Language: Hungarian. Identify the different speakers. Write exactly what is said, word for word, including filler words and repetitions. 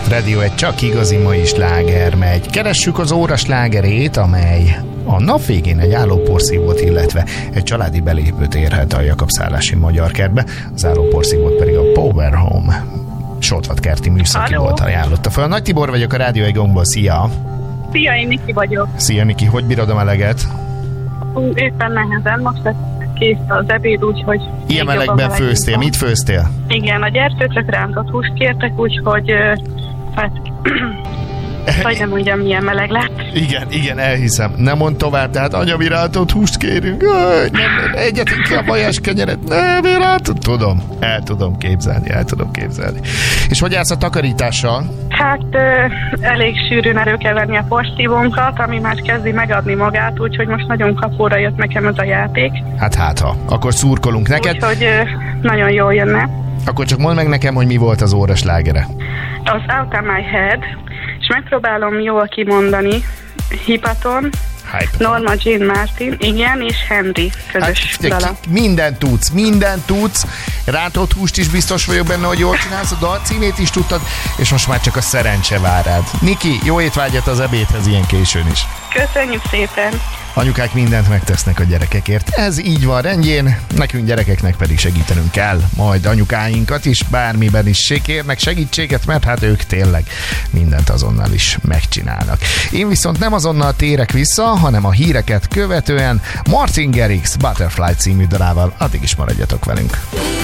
Speaker 1: Radio, egy csak igazi mai sláger megy. Keressük az óra slágerét, amely a nap végén egy állóporszívót, illetve egy családi belépőt érhet a Jakab-szállási Magyar Kertbe, az állóporszívót pedig a Power Home Soltvat-kerti műszaki volt ajánlotta fel. Nagy Tibor vagyok a Rádió Egónkból, szia!
Speaker 2: Szia, én Niki vagyok.
Speaker 1: Szia, Niki, hogy bírod a meleget?
Speaker 2: Éppen nehezen, most lesz kész az ebéd, úgyhogy...
Speaker 1: Ilyen melegben főztél, mit főztél?
Speaker 2: Igen, a gyertőcök rántott húst kértek, úgyhogy hát... Vagy nem mondjam, milyen meleg lett.
Speaker 1: Igen, igen, elhiszem. Nem mondd tovább, tehát anyaviráltott húst kérünk. Nem, egyetlen ki a bajás kenyeret. Nem, viráltott. Tudom, el tudom képzelni, el tudom képzelni. És hogy állsz a takarítással?
Speaker 2: Hát ö, elég sűrűn elő kell venni a porszívónkat, ami már kezdi megadni magát, úgyhogy most nagyon kapóra jött nekem ez a játék.
Speaker 1: Hát hát ha, akkor szurkolunk neked.
Speaker 2: Úgyhogy ö, nagyon jól jönne.
Speaker 1: Akkor csak mondd meg nekem, hogy mi volt az óra slágere.
Speaker 2: Az Out of My Head, és megpróbálom jól kimondani. Hipaton, Norma Jean Martin, igen, és Henry közös hát, dala.
Speaker 1: Mindent tudsz, mindent tudsz. Rántott húst is biztos vagyok benne, hogy jól csinálsz, a dal címét is tudtad, és most már csak a szerencse vár rád. Niki, jó étvágyat az ebédhez ilyen későn is.
Speaker 2: Köszönjük szépen!
Speaker 1: Anyukák mindent megtesznek a gyerekekért. Ez így van rendjén, nekünk gyerekeknek pedig segítenünk kell. Majd anyukáinkat is bármiben is kérnek segítséget, mert hát ők tényleg mindent azonnal is megcsinálnak. Én viszont nem azonnal térek vissza, hanem a híreket követően Martin Garrix Butterfly című dalával. Addig is maradjatok velünk.